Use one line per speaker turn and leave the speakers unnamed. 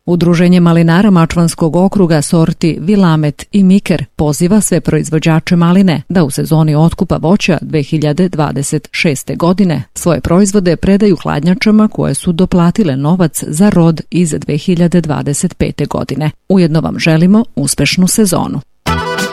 Udruženje malinara Mačvanskog okruga sorti Vilamet i Miker poziva sve proizvođače maline da u sezoni otkupa voća 2026. godine svoje proizvode predaju hladnjačama koje su doplatile novac za rod iz 2025. godine. Ujedno vam želimo uspešnu sezonu.